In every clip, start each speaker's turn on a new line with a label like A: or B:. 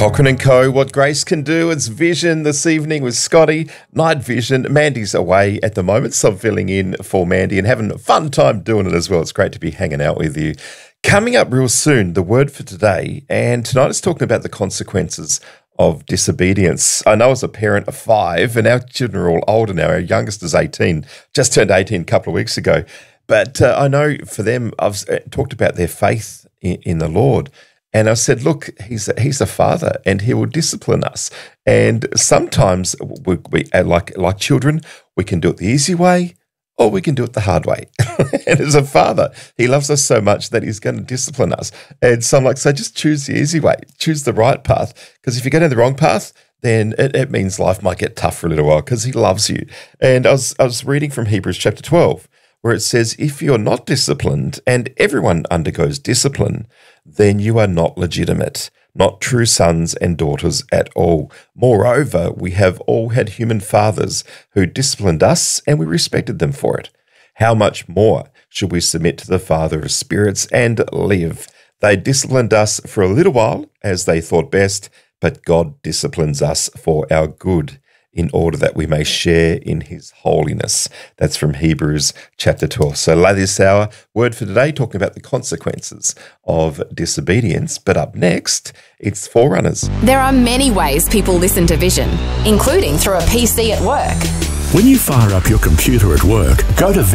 A: Cochrane and Co. What Grace Can Do. It's Vision this evening with Scotty. Night Vision. Mandy's away at the moment, so I'm filling in for Mandy and having a fun time doing it as well. It's great to be hanging out with you. Coming up real soon, the word for today, and tonight is talking about the consequences of disobedience. I know as a parent of 5, and our children are all older now. Our youngest is 18, just turned 18 a couple of weeks ago. But I know for them, I've talked about their faith in the Lord. And I said, look, he's a father and he will discipline us. And sometimes we like children, we can do it the easy way or we can do it the hard way. And as a father, he loves us so much that he's going to discipline us. And so I'm like, so just choose the easy way, choose the right path. Because if you go down the wrong path, then it means life might get tough for a little while because he loves you. And I was reading from Hebrews chapter 12, where it says, if you're not disciplined, and everyone undergoes discipline, then you are not legitimate, not true sons and daughters at all. Moreover, we have all had human fathers who disciplined us, and we respected them for it. How much more should we submit to the Father of spirits and live? They disciplined us for a little while, as they thought best, but God disciplines us for our good, in order that we may share in his holiness. That's from Hebrews chapter 12. So later this hour, word for today, talking about the consequences of disobedience. But up next, it's Forerunners.
B: There are many ways people listen to Vision, including through a PC at work.
C: When you fire up your computer at work, go to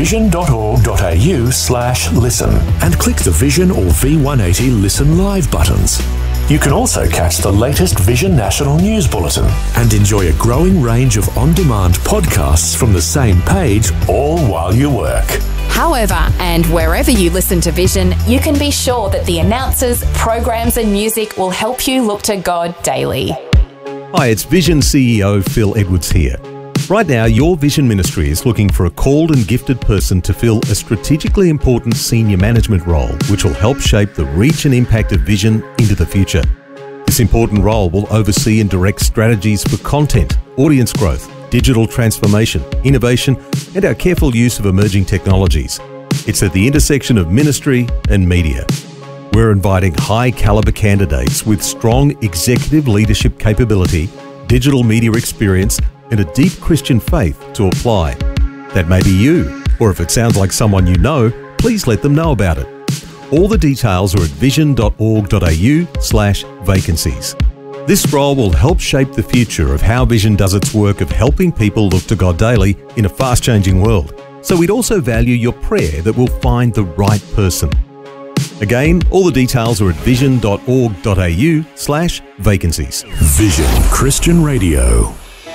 C: vision.org.au/listen and click the Vision or V180 Listen Live buttons. You can also catch the latest Vision National News Bulletin and enjoy a growing range of on-demand podcasts from the same page, all while you work.
B: However, and wherever you listen to Vision, you can be sure that the announcers, programs and music will help you look to God daily.
D: Hi, it's Vision CEO Phil Edwards here. Right now, your Vision Ministry is looking for a called and gifted person to fill a strategically important senior management role, which will help shape the reach and impact of Vision into the future. This important role will oversee and direct strategies for content, audience growth, digital transformation, innovation, and our careful use of emerging technologies. It's at the intersection of ministry and media. We're inviting high-caliber candidates with strong executive leadership capability, digital media experience, and a deep Christian faith to apply. That may be you, or if it sounds like someone you know, please let them know about it. All the details are at vision.org.au/vacancies. This role will help shape the future of how Vision does its work of helping people look to God daily in a fast-changing world. So we'd also value your prayer that we'll find the right person. Again, all the details are at vision.org.au/vacancies.
C: Vision Christian Radio.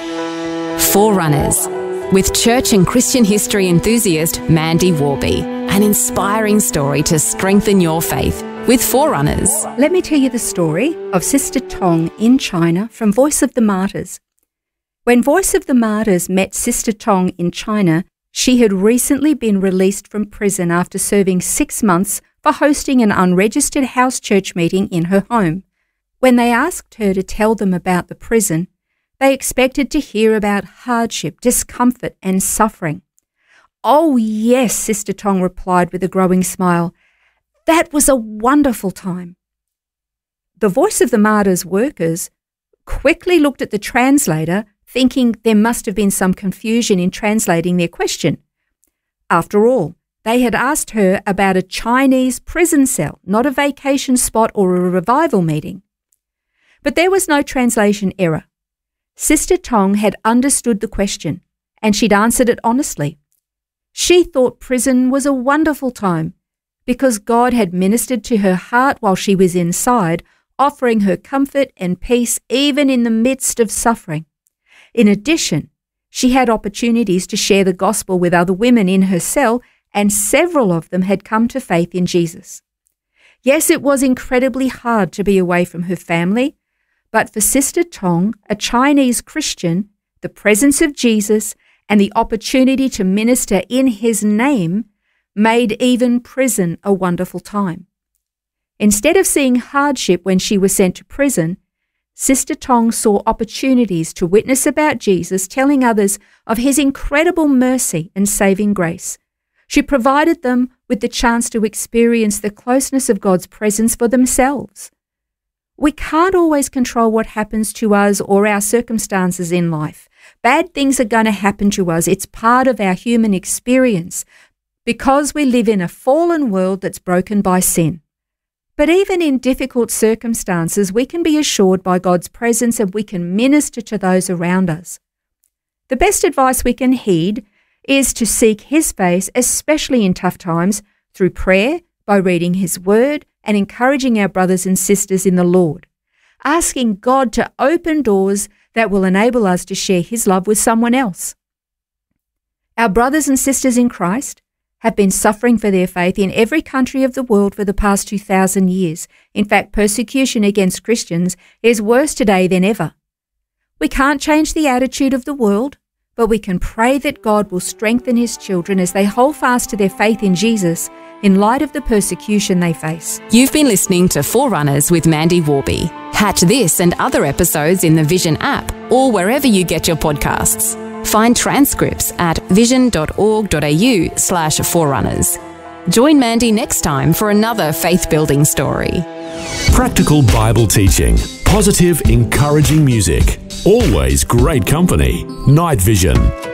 B: Forerunners, with church and Christian history enthusiast Mandy Warby. An inspiring story to strengthen your faith with Forerunners.
E: Let me tell you the story of Sister Tong in China from Voice of the Martyrs. When Voice of the Martyrs met Sister Tong in China, she had recently been released from prison after serving 6 months for hosting an unregistered house church meeting in her home. When they asked her to tell them about the prison, they expected to hear about hardship, discomfort, and suffering. "Oh yes," Sister Tong replied with a growing smile. "That was a wonderful time." The Voice of the Martyrs workers quickly looked at the translator, thinking there must have been some confusion in translating their question. After all, they had asked her about a Chinese prison cell, not a vacation spot or a revival meeting. But there was no translation error. Sister Tong had understood the question, and she'd answered it honestly. She thought prison was a wonderful time because God had ministered to her heart while she was inside, offering her comfort and peace even in the midst of suffering. In addition, she had opportunities to share the gospel with other women in her cell, and several of them had come to faith in Jesus. Yes, it was incredibly hard to be away from her family, but for Sister Tong, a Chinese Christian, the presence of Jesus and the opportunity to minister in his name made even prison a wonderful time. Instead of seeing hardship when she was sent to prison, Sister Tong saw opportunities to witness about Jesus, telling others of his incredible mercy and saving grace. She provided them with the chance to experience the closeness of God's presence for themselves. We can't always control what happens to us or our circumstances in life. Bad things are going to happen to us. It's part of our human experience because we live in a fallen world that's broken by sin. But even in difficult circumstances, we can be assured by God's presence and we can minister to those around us. The best advice we can heed is to seek His face, especially in tough times, through prayer, by reading His Word, and encouraging our brothers and sisters in the Lord, asking God to open doors that will enable us to share His love with someone else. Our brothers and sisters in Christ have been suffering for their faith in every country of the world for the past 2,000 years. In fact, persecution against Christians is worse today than ever. We can't change the attitude of the world, but we can pray that God will strengthen His children as they hold fast to their faith in Jesus in light of the persecution they face.
B: You've been listening to Forerunners with Mandy Warby. Catch this and other episodes in the Vision app or wherever you get your podcasts. Find transcripts at vision.org.au/forerunners. Join Mandy next time for another faith-building story.
C: Practical Bible teaching, positive, encouraging music, always great company. Night Vision.